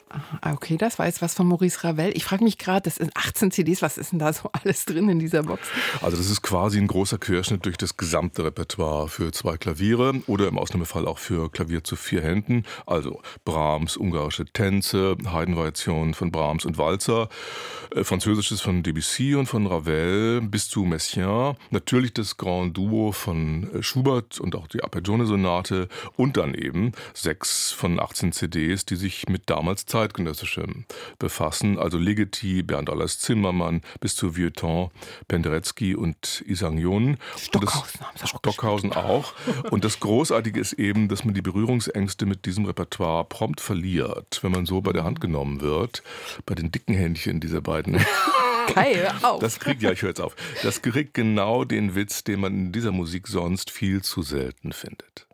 Ah, okay, das war jetzt was von Maurice Ravel. Ich frage mich gerade, das sind 18 CDs, was ist denn da so alles drin in dieser Box? Also das ist quasi ein großer Querschnitt durch das gesamte Repertoire für 2 Klaviere oder im Ausnahmefall auch für Klavier zu 4 Händen. Also Brahms, ungarische Tänze, Haydn-Variationen von Brahms und Walzer, Französisches von Debussy und von Ravel bis zu Messiaen. Natürlich das Grand Duo von Schubert und auch die Arpeggione-Sonate und dann eben 6 von 18 CDs, die sich mit damals Zeitgenössischem befassen. Also Ligeti, Bernd Alles Zimmermann bis zu Vieuxtemps, Penderecki und Isagnon. Stockhausen haben sie auch Stockhausen auch. Und das Großartige ist eben, dass man die Berührungsängste mit diesem Repertoire prompt verliert, wenn man so bei der Hand genommen wird. Bei den dicken Händchen dieser beiden. Kai, hör auf. Ich höre jetzt auf. Das kriegt genau den Witz, den man in dieser Musik sonst viel zu selten findet.